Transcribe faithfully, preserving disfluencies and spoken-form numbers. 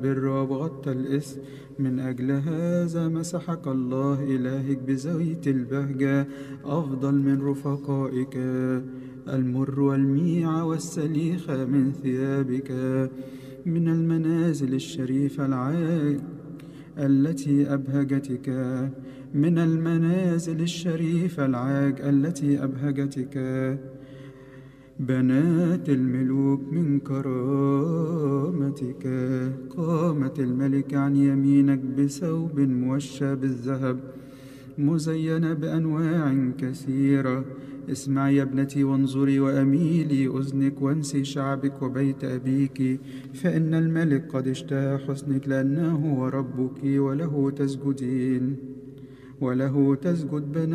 بر وابغضت الإثم، من أجل هذا مسحك الله إلهك بزيت البهجة أفضل من رفقائك المر والميع والسليخ من ثيابك، من المنازل الشريفة العاج التي أبهجتك من المنازل الشريفة العاج التي أبهجتك. بنات الملوك من كرامتك، قامت الملك عن يمينك بثوب موشى بالذهب مزينة بأنواع كثيرة. اسمعي يا ابنتي وانظري وأميلي أذنك وانسي شعبك وبيت أبيك، فإن الملك قد اشتهى حسنك لأنه هو ربك، وله تسجدين وله تسجد بنات